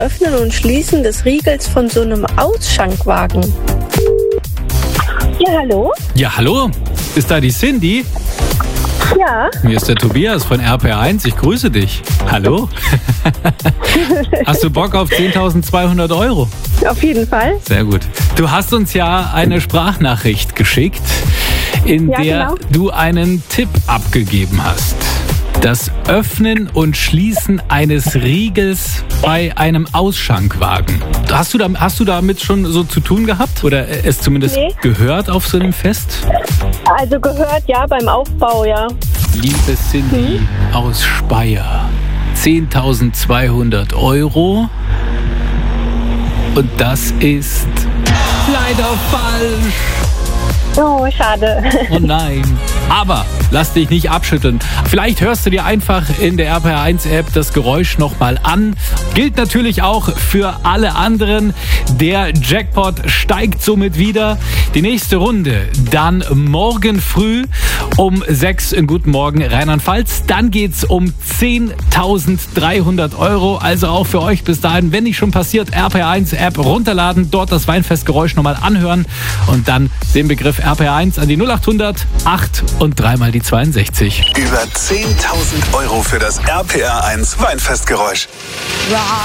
Öffnen und Schließen des Riegels von so einem Ausschankwagen. Ja, hallo? Ja, hallo. Ist da die Cindy? Ja. Hier ist der Tobias von RPR1. Ich grüße dich. Hallo. Hast du Bock auf 10.200 Euro? Auf jeden Fall. Sehr gut. Du hast uns ja eine Sprachnachricht geschickt, in der genau. du einen Tipp abgegeben hast. Das Öffnen und Schließen eines Riegels bei einem Ausschankwagen. Hast du damit schon so zu tun gehabt? Oder es zumindest gehört auf so einem Fest? Also gehört, ja, beim Aufbau, ja. Liebe Cindy aus Speyer, 10.200 Euro. Und das ist leider falsch. Oh, schade. Oh nein. Aber lass dich nicht abschütteln. Vielleicht hörst du dir einfach in der RPR1-App das Geräusch nochmal an. Gilt natürlich auch für alle anderen. Der Jackpot steigt somit wieder. Die nächste Runde dann morgen früh um 6 in Guten Morgen Rheinland-Pfalz. Dann geht's um 10.300 Euro. Also auch für euch bis dahin, wenn nicht schon passiert, RPR1-App runterladen, dort das Weinfestgeräusch nochmal anhören und dann den Begriff RPR1 an die 0800 8 und dreimal die 62. Über 10.000 Euro für das RPR1 Weinfestgeräusch.